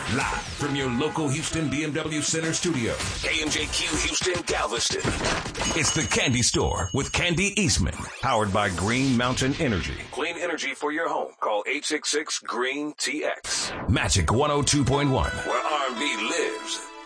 Live from your local Houston BMW Center studio. KMJQ Houston, Galveston. It's the Candy Store with Candy Eastman. Powered by Green Mountain Energy. Clean energy for your home. Call 866-GREEN-TX. Magic 102.1. Where R&B lives.